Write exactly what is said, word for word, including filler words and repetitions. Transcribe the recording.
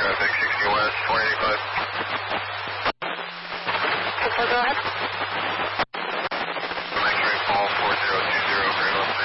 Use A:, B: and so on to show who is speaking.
A: Traffic sixty west, four eighty-five.
B: So go ahead.